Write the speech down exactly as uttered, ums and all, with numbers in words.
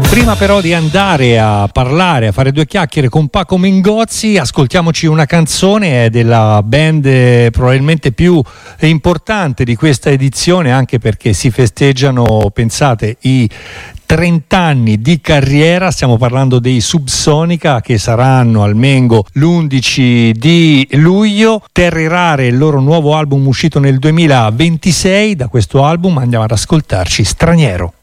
Prima però di andare a parlare, a fare due chiacchiere con Paco Mengozzi, ascoltiamoci una canzone della band eh, probabilmente più importante di questa edizione, anche perché si festeggiano, pensate, i trenta anni di carriera. Stiamo parlando dei Subsonica, che saranno al Mengo l'undici di luglio. Terre Rare, il loro nuovo album uscito nel duemilaventisei. Da questo album andiamo ad ascoltarci Straniero.